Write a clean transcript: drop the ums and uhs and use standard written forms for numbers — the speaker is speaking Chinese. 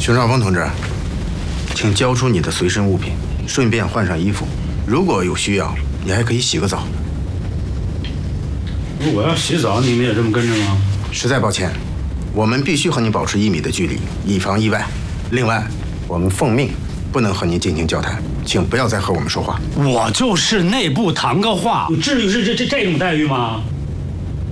熊少峰同志，请交出你的随身物品，顺便换上衣服。如果有需要，你还可以洗个澡。 我要洗澡，你们也这么跟着吗？ 实在抱歉，我们必须和你保持1米的距离，以防意外。另外，我们奉命不能和您进行交谈，请不要再和我们说话。 我就是内部谈个话，至于是这种待遇吗？